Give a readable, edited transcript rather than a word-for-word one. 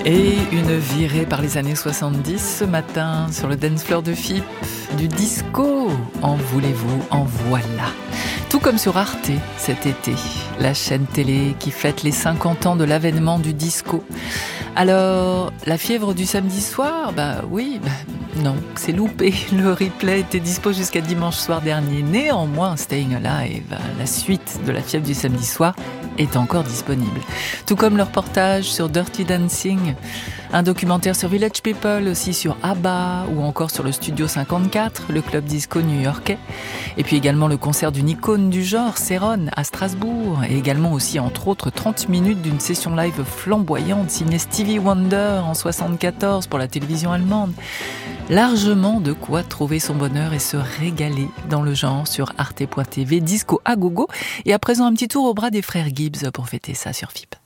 Et une virée par les années 70 ce matin sur le dance floor de FIP, du disco, en voulez-vous, en voilà. Tout comme sur Arte cet été, la chaîne télé qui fête les 50 ans de l'avènement du disco. Alors, la fièvre du samedi soir, non, c'est loupé. Le replay était dispo jusqu'à dimanche soir dernier. Néanmoins, Staying Alive, la suite de la fièvre du samedi soir, est encore disponible. Tout comme le reportage sur Dirty Dancing, un documentaire sur Village People, aussi sur ABBA, ou encore sur le Studio 54, le club disco new-yorkais. Et puis également le concert d'une icône du genre, Céron, à Strasbourg. Et également aussi, entre autres, 30 minutes d'une session live flamboyante signée Stevie Wonder en 74 pour la télévision allemande. Largement de quoi trouver son bonheur et se régaler dans le genre sur arte.tv, disco à gogo. Et à présent, un petit tour au bras des frères Gibbs pour fêter ça sur FIP.